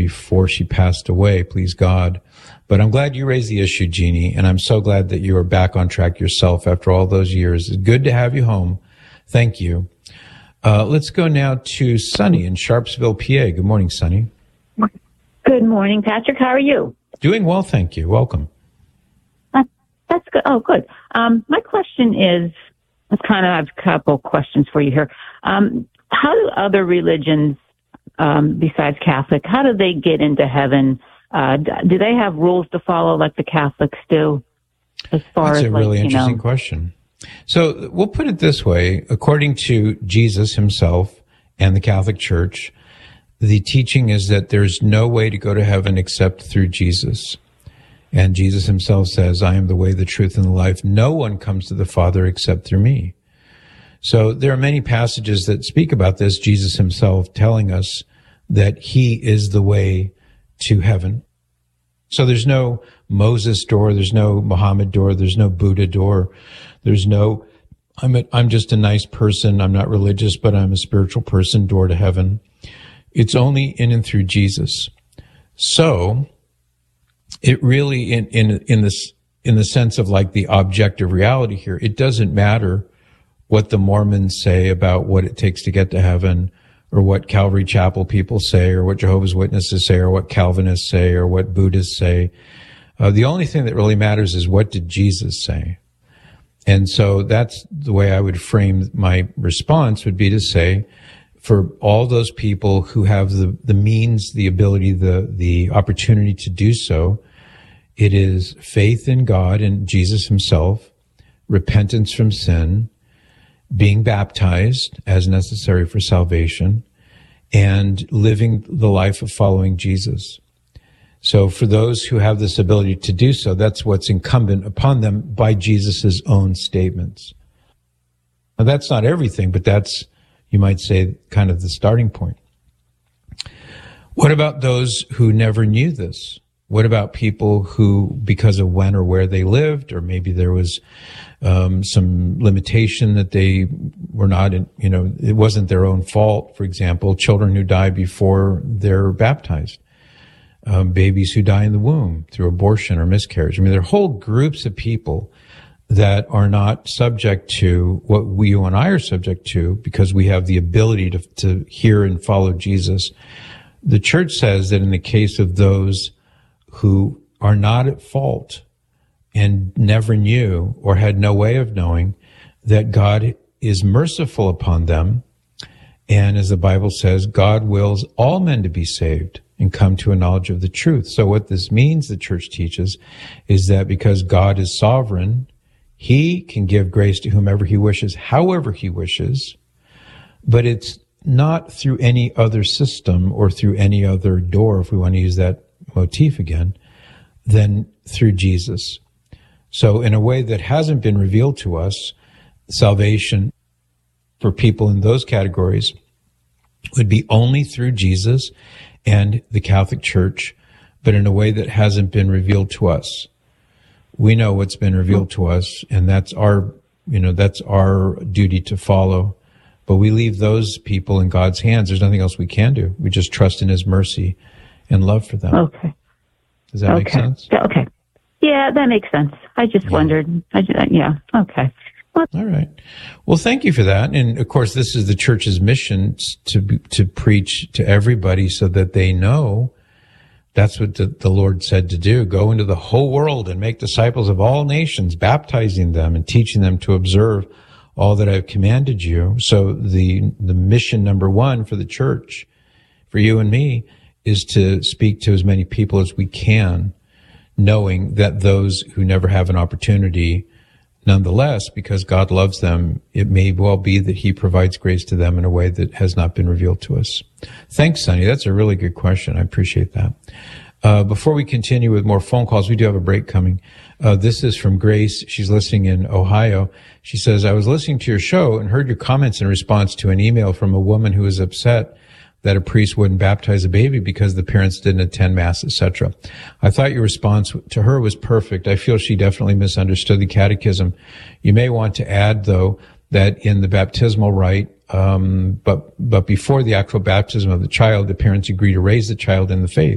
before she passed away, please God. But I'm glad you raised the issue, Jeannie, and I'm so glad that you are back on track yourself after all those years. It's good to have you home. Thank you. Let's go now to Sunny in Sharpsville, PA. Good morning, Sunny. Good morning, Patrick. How are you? Doing well, thank you. Welcome. That's good. Oh, good. My question is, I have a couple questions for you here. How do other religions, besides Catholic, how do they get into heaven? Do they have rules to follow like the Catholics do? As far That's as a really interesting question. So we'll put it this way. According to Jesus himself and the Catholic Church, the teaching is that there's no way to go to heaven except through Jesus. And Jesus himself says, I am the way, the truth, and the life. No one comes to the Father except through me. So there are many passages that speak about this, Jesus himself telling us that he is the way to heaven. So there's no Moses door, there's no Muhammad door, there's no Buddha door, there's no, I'm just a nice person, I'm not religious, but I'm a spiritual person door to heaven. It's only in and through Jesus. So it really, in the sense of like the objective reality here, it doesn't matter what the Mormons say about what it takes to get to heaven, or what Calvary Chapel people say, or what Jehovah's Witnesses say, or what Calvinists say, or what Buddhists say. The only thing that really matters is what did Jesus say? And so that's the way I would frame my response, would be to say, for all those people who have the means, the ability, the opportunity to do so, it is faith in God and Jesus himself, repentance from sin, being baptized as necessary for salvation, and living the life of following Jesus. So for those who have this ability to do so, that's what's incumbent upon them by Jesus' own statements. Now that's not everything, but that's, you might say, kind of the starting point. What about those who never knew this? What about people who, because of when or where they lived, or maybe there was some limitation that they were not, it wasn't their own fault. For example, children who die before they're baptized, babies who die in the womb through abortion or miscarriage. I mean, there are whole groups of people that are not subject to what you and I are subject to because we have the ability to hear and follow Jesus. The church says that in the case of those who are not at fault and never knew or had no way of knowing, that God is merciful upon them. And as the Bible says, God wills all men to be saved and come to a knowledge of the truth. So what this means, the church teaches, is that because God is sovereign, he can give grace to whomever he wishes, however he wishes, but it's not through any other system or through any other door, if we want to use that motif again, than through Jesus. So in a way that hasn't been revealed to us, salvation for people in those categories would be only through Jesus and the Catholic Church, but in a way that hasn't been revealed to us. We know what's been revealed to us, and that's our duty to follow. But we leave those people in God's hands. There's nothing else we can do. We just trust in his mercy and love for them. Okay. Does that make sense? Okay. Yeah, that makes sense. I just wondered. Okay. All right. Well, thank you for that. And of course, this is the church's mission to preach to everybody so that they know that's what the Lord said to do. Go into the whole world and make disciples of all nations, baptizing them and teaching them to observe all that I've commanded you. So the mission number one for the church, for you and me, is to speak to as many people as we can, knowing that those who never have an opportunity, nonetheless, because God loves them, it may well be that he provides grace to them in a way that has not been revealed to us. Thanks, Sonny. That's a really good question. I appreciate that. Before we continue with more phone calls, we do have a break coming. This is from Grace. She's listening in Ohio. She says, I was listening to your show and heard your comments in response to an email from a woman who was upset that a priest wouldn't baptize a baby because the parents didn't attend Mass, etc. I thought your response to her was perfect. I feel she definitely misunderstood the catechism. You may want to add, though, that in the baptismal rite, but before the actual baptism of the child, the parents agree to raise the child in the faith.